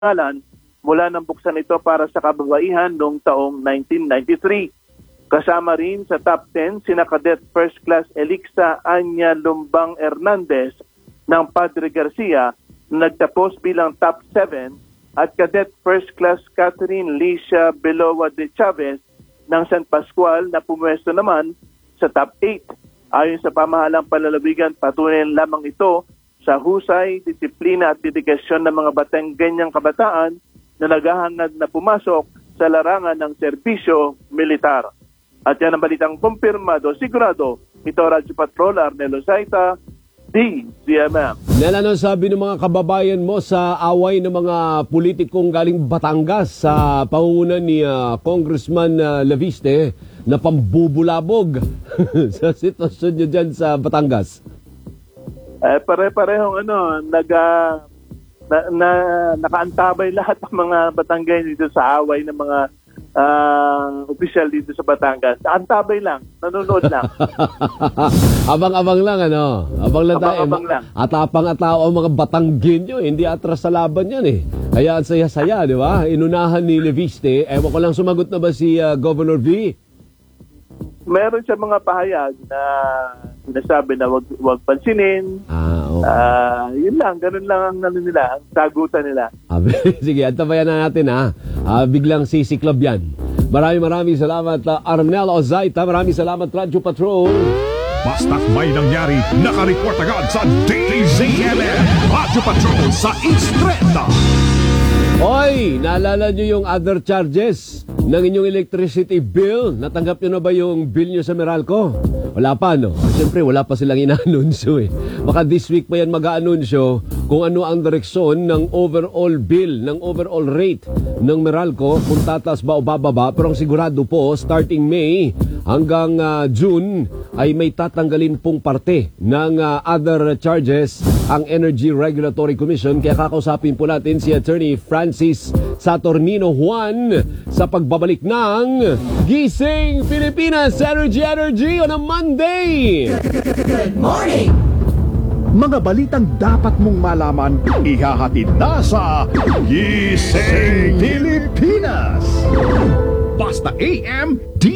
karangalan mula nang buksan ito para sa kababaihan noong taong 1993. Kasama rin sa top 10 sina Cadet First Class Elixa Anya Lumbang Hernandez ng Padre Garcia na nagtapos bilang top 7 at Cadet First Class Catherine Licia Beloa de Chavez ng San Pascual na pumwesto naman sa top 8. Ayon sa pamahalang panlalawigan, patunay lamang ito sa husay, disiplina at dedikasyon ng mga Batangganyang kabataan na naghahangad na pumasok sa larangan ng serbisyo militar. At yan ang balitang kumpirmado, sigurado. Ito Radyo Patrol, Arnelo Saita, DZMM. Nel, ano sabi ng mga kababayan mo sa away ng mga politikong galing Batangas sa pangunguna ni Congressman Leviste na pambubulabog sa sitwasyon niyo dyan sa Batangas? Pare-parehong nakaantabay lahat ng mga Batanggay dito sa away ng mga opisyal dito sa Batangas. Antabay lang, nanonood lang. Abang-abang lang, ano? Abang lang tayo. Abang lang. Atapang-atao ang mga Batanggenyo, hindi atras sa laban yan eh. Kaya ang saya-saya, di ba? Inunahan ni Leviste. Ewan ko lang, sumagot na ba si Governor V? Meron siya mga pahayag na sinasabi na wag pansinin. Okay. Yun lang, ganun lang ang nila, ang sagutan nila. Sige, antabayan na natin ha. Biglang sisiklab yan. Maraming salamat Arnel Ozaita. Maraming salamat Radyo Patrol. Basta't may nangyari, nakareport agad sa DZMM Radyo Patrol sa East 30. Hoy, naalala nyo yung other charges ng inyong electricity bill? Natanggap nyo na ba yung bill nyo sa Meralco? Wala pa, no? Siyempre, wala pa silang ina-anunsyo eh. Baka this week pa yan mag-a-anunsyo kung ano ang direksyon ng overall bill, ng overall rate ng Meralco, kung tatas ba o bababa. Pero ang sigurado po, starting May hanggang June, ay may tatanggalin pong parte ng other charges ang Energy Regulatory Commission. Kaya kakausapin po natin si Attorney Francis Saturnino Juan sa pagbabalik ng Gising Pilipinas Energy on a Monday. Good morning! Mga balitang dapat mong malaman, ihahatid na sa Gising Pilipinas. Basta AM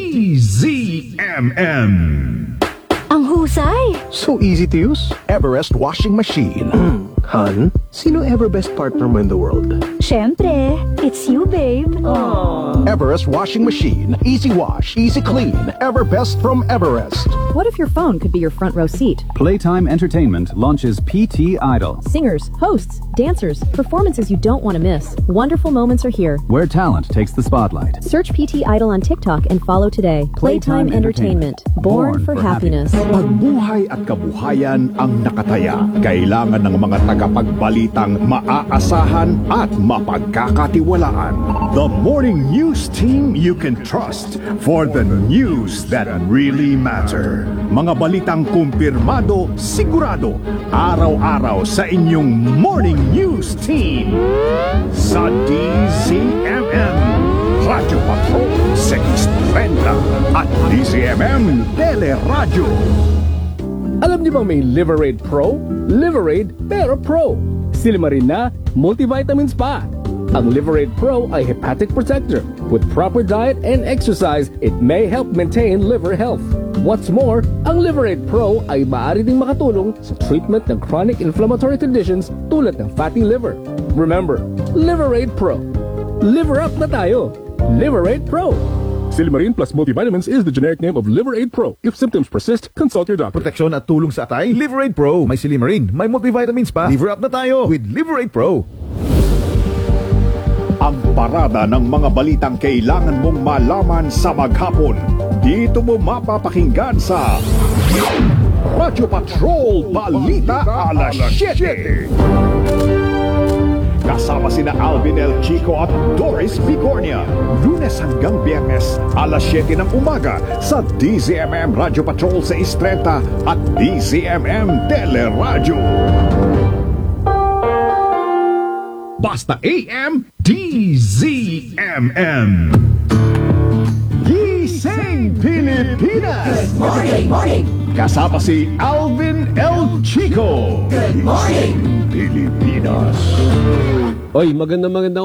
DZMM. Ang husay! So easy to use. Everest washing machine. Han, sino Everbest partner mo in the world? Siyempre, it's you, babe. Everest washing machine. Easy wash, easy clean. Everbest from Everest. What if your phone could be your front row seat? Playtime Entertainment launches PT Idol, Singers, hosts, dancers, performances you don't want to miss. Wonderful moments are here. where talent takes the spotlight. Search PT Idol on TikTok and follow today. Playtime Entertainment. Born for happiness. Pagbuhay at kabuhayan ang nakataya. Kailangan ng mga tagapagbalitang maaasahan at mapagkakatiwalaan. The morning news team you can trust for the news that really matter. Mga balitang kumpirmado, sigurado, araw-araw sa inyong morning news team. Sa DZMM, Radyo Patrol 630 at DZMM Teleradyo. Alam niyo bang may Liverade Pro? Liverade pero Pro. Silimarin na, multivitamins pa. Ang Liverade Pro ay hepatic protector. With proper diet and exercise, it may help maintain liver health. What's more, ang Liverade Pro ay maaari ding makatulong sa treatment ng chronic inflammatory conditions tulad ng fatty liver. Remember, Liverade Pro. Liver up na tayo. Liverade Pro. Silimarin plus multivitamins is the generic name of Liverade Pro. If symptoms persist, consult your doctor. Proteksyon at tulong sa atay, Liverade Pro. May Silimarin, may multivitamins pa. Liver up na tayo with Liverade Pro. Ang parada ng mga balitang kailangan mong malaman sa maghapon. Dito mo mapapakinggan sa Radyo Patrol Balita Alas 7. Kasama sina Alvin L. Chico at Doris Bigornia. Lunes hanggang Biyernes, alas 7 ng umaga sa DZMM Radyo Patrol sa Istrenta at DZMM Teleradyo. Basta AM DZMM. Gising Pilipinas. Good morning! Kasama si Alvin L. Chico. Good morning! Pilipinas. Oy, magandang